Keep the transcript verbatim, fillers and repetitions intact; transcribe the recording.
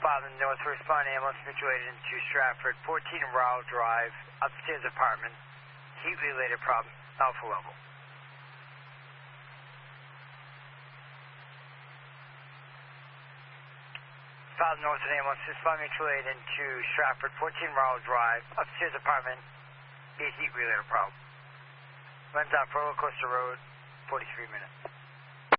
Father North, respond ambulance situated into Stratford, fourteen Rowell Drive, upstairs apartment, heat-related problem, alpha level. Father North ambulance, respond situated into Stratford, fourteen Rowell Drive, upstairs apartment, heat-related problem. Runs off Roller Coaster Road, forty-three minutes.